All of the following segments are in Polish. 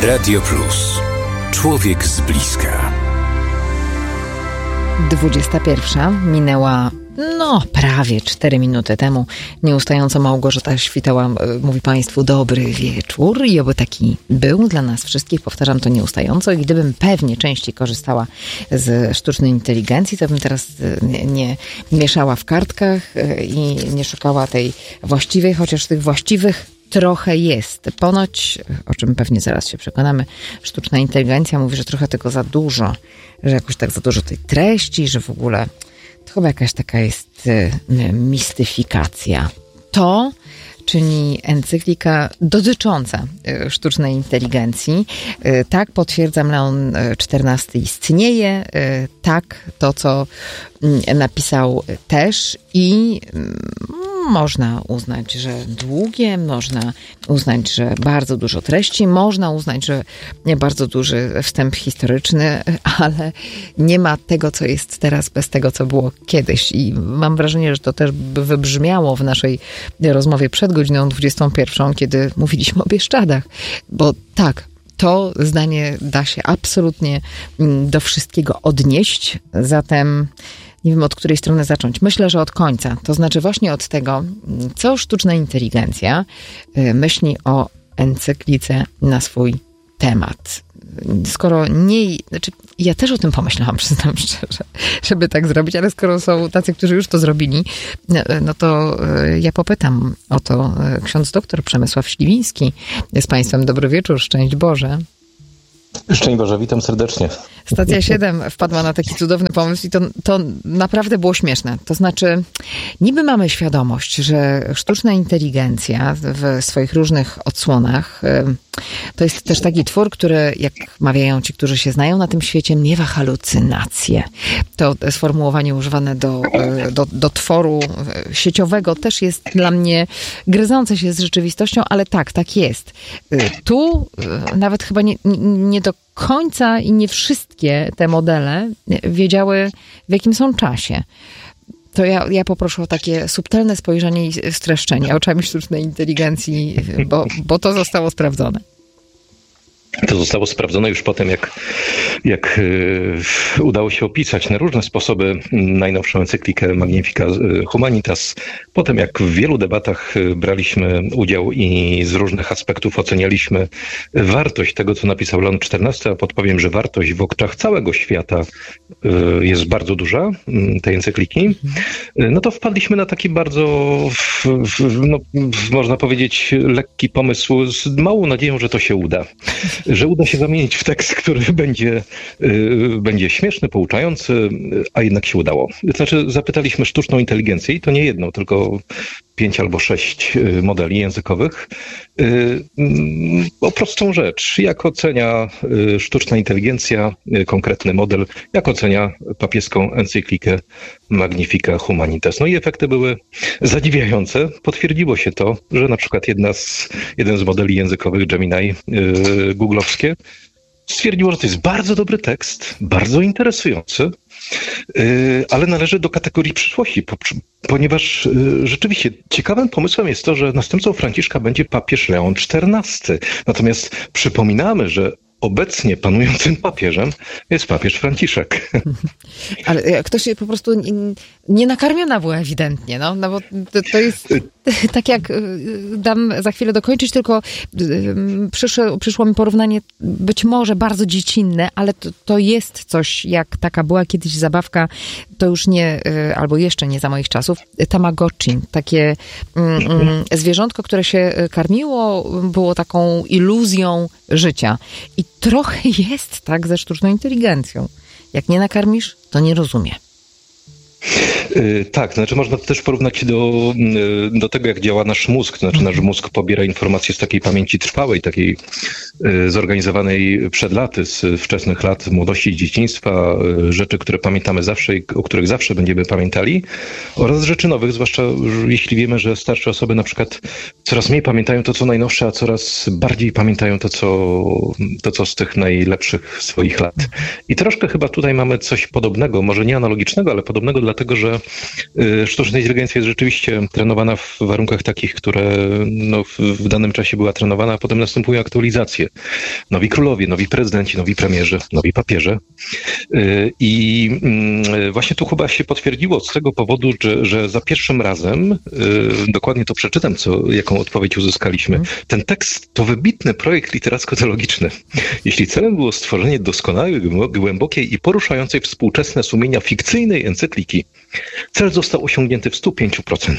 Radio Plus. Człowiek z bliska. 21 minęła prawie 4 minuty temu. Nieustająco Małgorzata Świtała mówi Państwu dobry wieczór i oby taki był dla nas wszystkich. Powtarzam to nieustająco i gdybym pewnie częściej korzystała z sztucznej inteligencji, to bym teraz nie mieszała w kartkach i nie szukała tej właściwej, chociaż tych właściwych trochę jest. Ponoć, o czym pewnie zaraz się przekonamy, sztuczna inteligencja mówi, że trochę tego za dużo, że jakoś tak za dużo tej treści, że w ogóle to chyba jakaś taka jest mistyfikacja. To czyni encyklika dotycząca sztucznej inteligencji. Tak, potwierdzam, Leon XIV istnieje. Tak, to co napisał też i można uznać, że długie, można uznać, że bardzo dużo treści, można uznać, że bardzo duży wstęp historyczny, ale nie ma tego, co jest teraz bez tego, co było kiedyś. I mam wrażenie, że to też by wybrzmiało w naszej rozmowie przed godziną 21, kiedy mówiliśmy o Bieszczadach. Bo tak, to zdanie da się absolutnie do wszystkiego odnieść. Zatem nie wiem, od której strony zacząć. Myślę, że od końca. To znaczy właśnie od tego, co sztuczna inteligencja myśli o encyklice na swój temat. Skoro nie... Znaczy, ja też o tym pomyślałam, przyznam szczerze, żeby tak zrobić, ale skoro są tacy, którzy już to zrobili, no to ja popytam o to ksiądz doktor Przemysław Śliwiński. Z Państwem dobry wieczór, szczęść Boże. Szczęść Boże, witam serdecznie. Stacja 7 wpadła na taki cudowny pomysł i to naprawdę było śmieszne. To znaczy, niby mamy świadomość, że sztuczna inteligencja w swoich różnych odsłonach to jest też taki twór, który, jak mawiają ci, którzy się znają na tym świecie, miewa halucynacje. To sformułowanie używane do tworu sieciowego też jest dla mnie gryzące się z rzeczywistością, ale tak jest. Tu nawet chyba nie do końca i nie wszystkie te modele wiedziały, w jakim są czasie. To ja poproszę o takie subtelne spojrzenie i streszczenie oczami sztucznej inteligencji, bo to zostało sprawdzone. To zostało sprawdzone już po tym, jak udało się opisać na różne sposoby najnowszą encyklikę Magnifica Humanitas. Potem, jak w wielu debatach braliśmy udział i z różnych aspektów ocenialiśmy wartość tego, co napisał Leon XIV, a podpowiem, że wartość w oczach całego świata jest bardzo duża, tej encykliki, no to wpadliśmy na taki bardzo, można powiedzieć, lekki pomysł z małą nadzieją, że to się uda. Że uda się zamienić w tekst, który będzie śmieszny, pouczający, a jednak się udało. Znaczy, zapytaliśmy sztuczną inteligencję i to nie jedną, tylko 5 albo 6 modeli językowych o prostą rzecz. Jak ocenia sztuczna inteligencja, konkretny model, jak ocenia papieską encyklikę Magnifica Humanitas. No i efekty były zadziwiające. Potwierdziło się to, że na przykład jeden z modeli językowych Gemini googlowskie stwierdziło, że to jest bardzo dobry tekst, bardzo interesujący, ale należy do kategorii przyszłości, ponieważ rzeczywiście ciekawym pomysłem jest to, że następcą Franciszka będzie papież Leon XIV. Natomiast przypominamy, że obecnie panującym papieżem jest papież Franciszek. Ale ktoś po prostu nie nakarmiona była ewidentnie, no bo to jest tak jak dam za chwilę dokończyć, tylko przyszło mi porównanie być może bardzo dziecinne, ale to jest coś, jak taka była kiedyś zabawka, to już nie, albo jeszcze nie za moich czasów, Tamagotchi, takie zwierzątko, które się karmiło, było taką iluzją życia. I trochę jest tak ze sztuczną inteligencją. Jak nie nakarmisz, to nie rozumie. Tak, znaczy można to też porównać do tego, jak działa nasz mózg. Znaczy nasz mózg pobiera informacje z takiej pamięci trwałej, takiej zorganizowanej przed laty, z wczesnych lat młodości i dzieciństwa, rzeczy, które pamiętamy zawsze i o których zawsze będziemy pamiętali, oraz rzeczy nowych, zwłaszcza jeśli wiemy, że starsze osoby na przykład coraz mniej pamiętają to, co najnowsze, a coraz bardziej pamiętają to, co z tych najlepszych swoich lat. I troszkę chyba tutaj mamy coś podobnego, może nie analogicznego, ale podobnego, dlatego że sztuczna inteligencja jest rzeczywiście trenowana w warunkach takich, które w danym czasie była trenowana, a potem następują aktualizacje. nowi królowie, nowi prezydenci, nowi premierzy, nowi papieże. I właśnie tu chyba się potwierdziło z tego powodu, że za pierwszym razem, dokładnie to przeczytam, jaką odpowiedź uzyskaliśmy. Ten tekst to wybitny projekt literacko-teologiczny. Jeśli celem było stworzenie doskonałej, głębokiej i poruszającej współczesne sumienia fikcyjnej encykliki, cel został osiągnięty w 105%.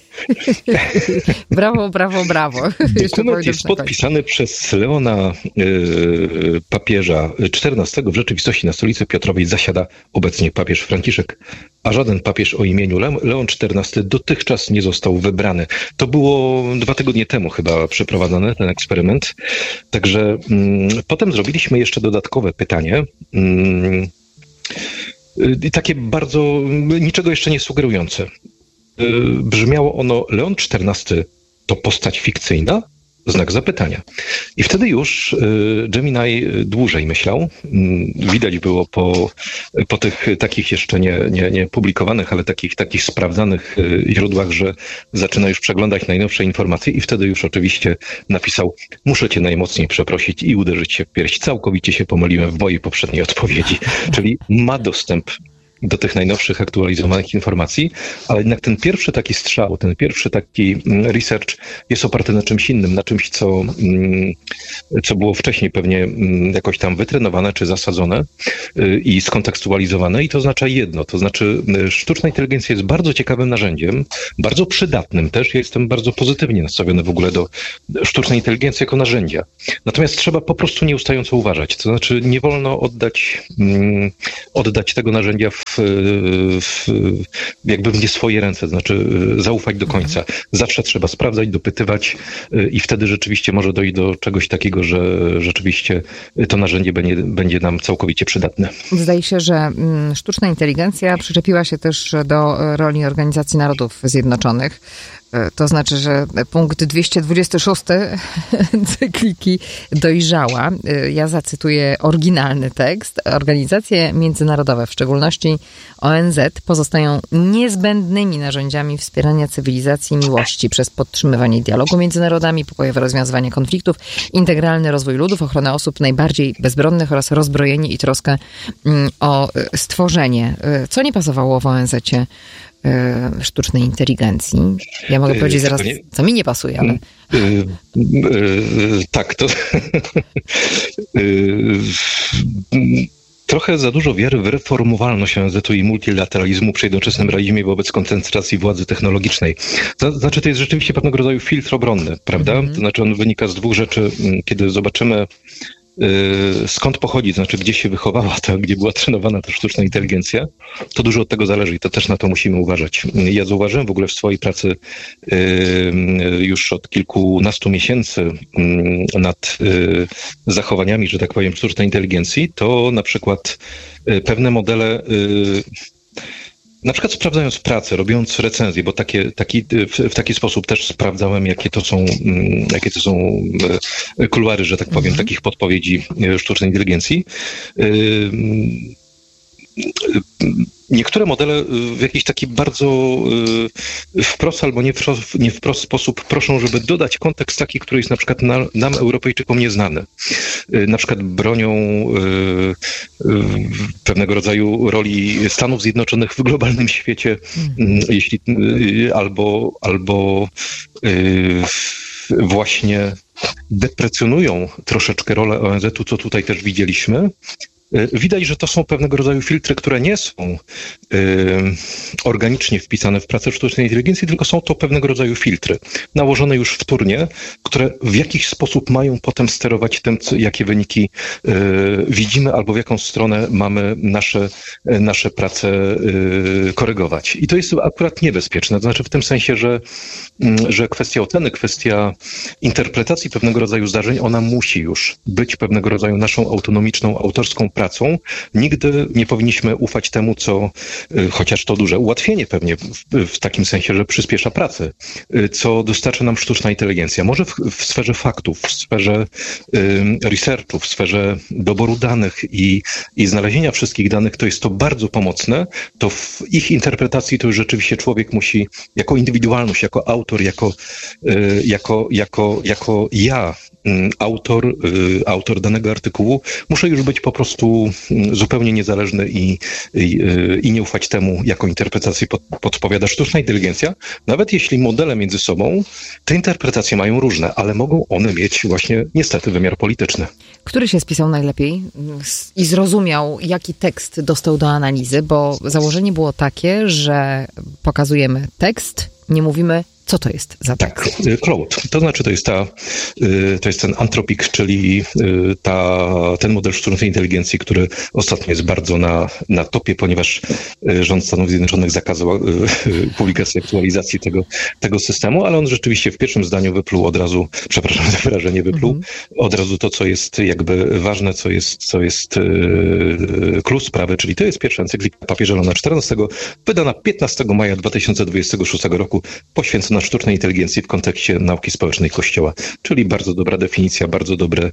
Brawo, brawo, brawo. Dokument jest podpisany przez Leona papieża XIV. W rzeczywistości na stolicy Piotrowej zasiada obecnie papież Franciszek, a żaden papież o imieniu Leon XIV dotychczas nie został wybrany. To było 2 tygodnie temu chyba przeprowadzony ten eksperyment. Także potem zrobiliśmy jeszcze dodatkowe pytanie. Takie bardzo niczego jeszcze nie sugerujące. Brzmiało ono: Leon XIV to postać fikcyjna? Znak zapytania. I wtedy już Gemini dłużej myślał. Widać było po tych takich jeszcze nie publikowanych, ale takich sprawdzanych źródłach, że zaczyna już przeglądać najnowsze informacje i wtedy już oczywiście napisał: muszę cię najmocniej przeprosić i uderzyć się w pierś. Całkowicie się pomyliłem w mojej poprzedniej odpowiedzi. Czyli ma dostęp do tych najnowszych, aktualizowanych informacji, ale jednak ten pierwszy taki strzał, ten pierwszy taki research jest oparty na czymś innym, na czymś, co było wcześniej pewnie jakoś tam wytrenowane czy zasadzone i skontekstualizowane. I to oznacza jedno, to znaczy sztuczna inteligencja jest bardzo ciekawym narzędziem, bardzo przydatnym też. Ja jestem bardzo pozytywnie nastawiony w ogóle do sztucznej inteligencji jako narzędzia. Natomiast trzeba po prostu nieustająco uważać. To znaczy nie wolno oddać tego narzędzia jakby w nie swoje ręce, to znaczy zaufać do końca. Zawsze trzeba sprawdzać, dopytywać i wtedy rzeczywiście może dojść do czegoś takiego, że rzeczywiście to narzędzie będzie nam całkowicie przydatne. Zdaje się, że sztuczna inteligencja przyczepiła się też do roli Organizacji Narodów Zjednoczonych. To znaczy, że punkt 226 encykliki dojrzała. Ja zacytuję oryginalny tekst. Organizacje międzynarodowe, w szczególności ONZ, pozostają niezbędnymi narzędziami wspierania cywilizacji i miłości przez podtrzymywanie dialogu między narodami, pokojowe rozwiązywanie konfliktów, integralny rozwój ludów, ochronę osób najbardziej bezbronnych oraz rozbrojenie i troskę o stworzenie. Co nie pasowało w ONZ-cie sztucznej inteligencji? Ja mogę powiedzieć zaraz, co mi nie pasuje, ale... Tak, to... Trochę za dużo wiary w reformowalność ONZ-u i multilateralizmu przy jednoczesnym realizmie wobec koncentracji władzy technologicznej. To znaczy, to jest rzeczywiście pewnego rodzaju filtr obronny, prawda? To znaczy, on wynika z 2 rzeczy. Kiedy zobaczymy, skąd pochodzi, to znaczy gdzie się wychowała gdzie była trenowana ta sztuczna inteligencja, to dużo od tego zależy i to też na to musimy uważać. Ja zauważyłem w ogóle w swojej pracy już od kilkunastu miesięcy nad zachowaniami, że tak powiem, sztucznej inteligencji, to na przykład pewne modele, na przykład sprawdzając pracę, robiąc recenzje, bo w taki sposób też sprawdzałem, jakie to są kuluary, że tak powiem, takich podpowiedzi sztucznej inteligencji. Niektóre modele w jakiś taki bardzo wprost albo nie wprost sposób proszą, żeby dodać kontekst taki, który jest na przykład nam, Europejczykom, nieznany. Na przykład bronią pewnego rodzaju roli Stanów Zjednoczonych w globalnym świecie, albo właśnie deprecjonują troszeczkę rolę ONZ-u, co tutaj też widzieliśmy. Widać, że to są pewnego rodzaju filtry, które nie są organicznie wpisane w pracę sztucznej inteligencji, tylko są to pewnego rodzaju filtry nałożone już wtórnie, które w jakiś sposób mają potem sterować tym, jakie wyniki widzimy, albo w jaką stronę mamy nasze prace korygować. I to jest akurat niebezpieczne. To znaczy w tym sensie, że kwestia oceny, kwestia interpretacji pewnego rodzaju zdarzeń, ona musi już być pewnego rodzaju naszą autonomiczną, autorską pracą, nigdy nie powinniśmy ufać temu, co, chociaż to duże ułatwienie pewnie w takim sensie, że przyspiesza pracę, co dostarcza nam sztuczna inteligencja. Może w sferze faktów, w sferze researchu, w sferze doboru danych i znalezienia wszystkich danych, to jest to bardzo pomocne, to w ich interpretacji to już rzeczywiście człowiek musi jako indywidualność, jako autor, jako ja, autor danego artykułu, muszę już być po prostu zupełnie niezależny i nie ufać temu, jaką interpretację podpowiada sztuczna inteligencja, nawet jeśli modele między sobą, te interpretacje mają różne, ale mogą one mieć właśnie niestety wymiar polityczny. Który się spisał najlepiej i zrozumiał, jaki tekst dostał do analizy, bo założenie było takie, że pokazujemy tekst, nie mówimy, co to jest za tekst. Tak, Claude. To znaczy to jest ten Anthropic, czyli ten model sztucznej inteligencji, który ostatnio jest bardzo na topie, ponieważ rząd Stanów Zjednoczonych zakazał publikacji aktualizacji tego systemu, ale on rzeczywiście w pierwszym zdaniu wypluł od razu, przepraszam za wyrażenie, od razu to, co jest jakby ważne, co jest klucz sprawy, czyli to jest pierwsza encyklika papieża Leona XIV, wydana 15 maja 2026 roku, poświęcona sztucznej inteligencji w kontekście nauki społecznej Kościoła. Czyli bardzo dobra definicja, bardzo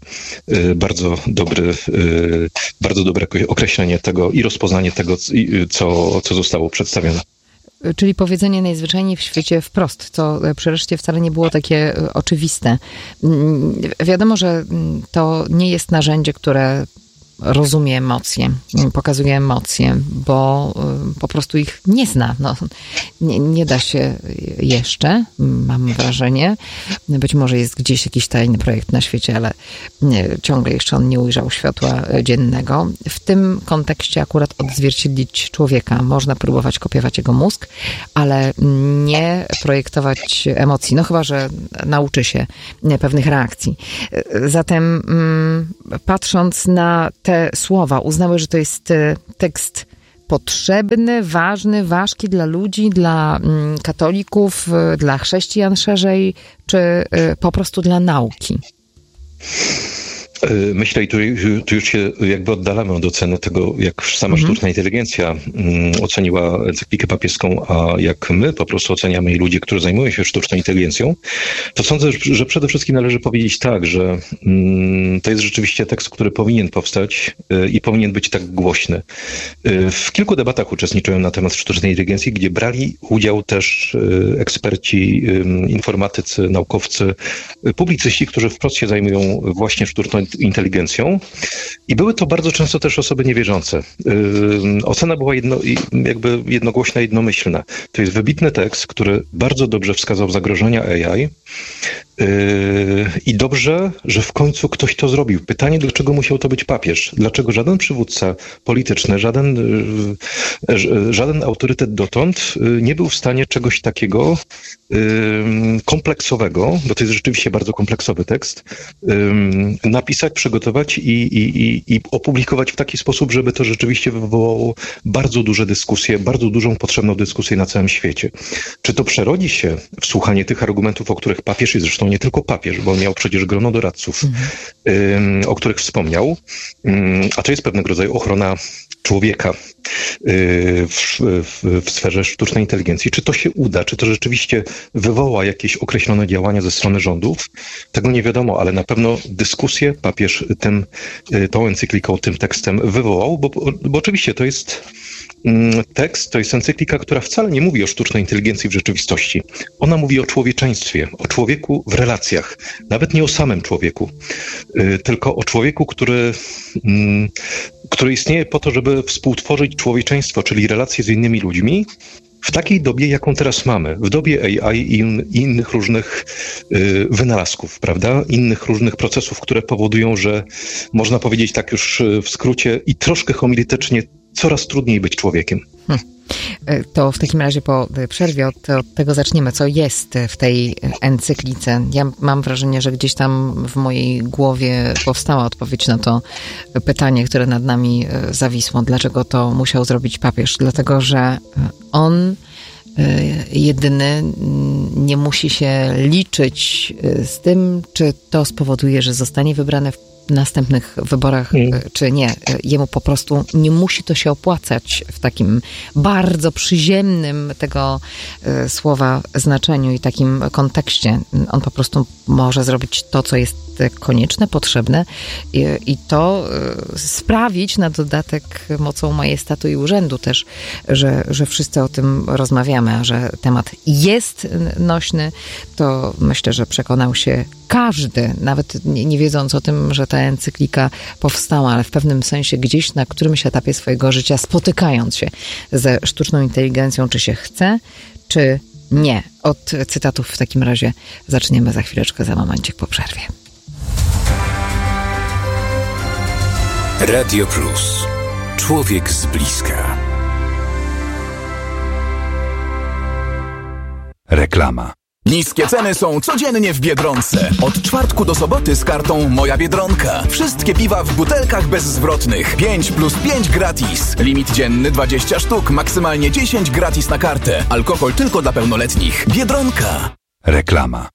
dobre określenie tego i rozpoznanie tego, co zostało przedstawione. Czyli powiedzenie najzwyczajniej w świecie wprost, co przy reszcie wcale nie było takie oczywiste. Wiadomo, że to nie jest narzędzie, które rozumie emocje, pokazuje emocje, bo po prostu ich nie zna. No, nie da się jeszcze, mam wrażenie. Być może jest gdzieś jakiś tajny projekt na świecie, ale ciągle jeszcze on nie ujrzał światła dziennego. W tym kontekście akurat odzwierciedlić człowieka. Można próbować kopiować jego mózg, ale nie projektować emocji. No chyba, że nauczy się pewnych reakcji. Zatem patrząc na te słowa, uznały, że to jest tekst potrzebny, ważny, ważki dla ludzi, dla katolików, dla chrześcijan szerzej, czy po prostu dla nauki? Myślę, i tu już się jakby oddalamy od oceny tego, jak sama sztuczna inteligencja oceniła encyklikę papieską, a jak my po prostu oceniamy i ludzie, którzy zajmują się sztuczną inteligencją, to sądzę, że przede wszystkim należy powiedzieć tak, że to jest rzeczywiście tekst, który powinien powstać i powinien być tak głośny. W kilku debatach uczestniczyłem na temat sztucznej inteligencji, gdzie brali udział też eksperci, informatycy, naukowcy, publicyści, którzy wprost się zajmują właśnie sztuczną inteligencją i były to bardzo często też osoby niewierzące. Ocena była jakby jednogłośna, jednomyślna. To jest wybitny tekst, który bardzo dobrze wskazał zagrożenia AI i dobrze, że w końcu ktoś to zrobił. Pytanie, dlaczego musiał to być papież? Dlaczego żaden przywódca polityczny, żaden autorytet dotąd nie był w stanie czegoś takiego kompleksowego, bo to jest rzeczywiście bardzo kompleksowy tekst, napisać, przygotować i opublikować w taki sposób, żeby to rzeczywiście wywołało bardzo duże dyskusje, bardzo dużą potrzebną dyskusję na całym świecie. Czy to przerodzi się w słuchanie tych argumentów, o których papież, i zresztą nie tylko papież, bo on miał przecież grono doradców, o których wspomniał, a to jest pewnego rodzaju ochrona człowieka w sferze sztucznej inteligencji. Czy to się uda? Czy to rzeczywiście wywoła jakieś określone działania ze strony rządów? Tego nie wiadomo, ale na pewno dyskusję papież tą encykliką, tym tekstem wywołał, bo oczywiście to jest tekst, to jest encyklika, która wcale nie mówi o sztucznej inteligencji w rzeczywistości. Ona mówi o człowieczeństwie, o człowieku w relacjach. Nawet nie o samym człowieku, tylko o człowieku, który istnieje po to, żeby współtworzyć człowieczeństwo, czyli relacje z innymi ludźmi, w takiej dobie, jaką teraz mamy, w dobie AI i innych różnych wynalazków, prawda? Innych różnych procesów, które powodują, że można powiedzieć tak już w skrócie i troszkę homiletycznie, coraz trudniej być człowiekiem. To w takim razie po przerwie od tego zaczniemy, co jest w tej encyklice. Ja mam wrażenie, że gdzieś tam w mojej głowie powstała odpowiedź na to pytanie, które nad nami zawisło. Dlaczego to musiał zrobić papież? Dlatego, że on jedyny nie musi się liczyć z tym, czy to spowoduje, że zostanie wybrany następnych wyborach, czy nie. Jemu po prostu nie musi to się opłacać w takim bardzo przyziemnym tego słowa znaczeniu i takim kontekście. On po prostu może zrobić to, co jest konieczne, potrzebne i to sprawić na dodatek mocą majestatu i urzędu też, że wszyscy o tym rozmawiamy, a że temat jest nośny, to myślę, że przekonał się każdy, nawet nie wiedząc o tym, że ta encyklika powstała, ale w pewnym sensie gdzieś na którymś etapie swojego życia, spotykając się ze sztuczną inteligencją, czy się chce, czy nie. Od cytatów w takim razie zaczniemy za chwileczkę, za momencik po przerwie. Radio Plus. Człowiek z bliska. Reklama. Niskie ceny są codziennie w Biedronce. Od czwartku do soboty z kartą Moja Biedronka. Wszystkie piwa w butelkach bezzwrotnych. 5+5 gratis. Limit dzienny 20 sztuk, maksymalnie 10 gratis na kartę. Alkohol tylko dla pełnoletnich. Biedronka. Reklama.